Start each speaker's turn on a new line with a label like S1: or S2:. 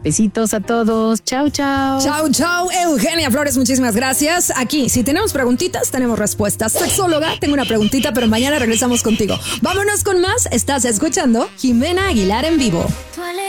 S1: Besitos a todos. Chau, chau.
S2: Chau, chau. Eugenia Flores, muchísimas gracias. Aquí, si tenemos preguntitas, tenemos respuestas. Sexóloga, tengo una preguntita, pero mañana regresamos contigo. Vámonos con más. Estás escuchando Jimena Aguilar en vivo.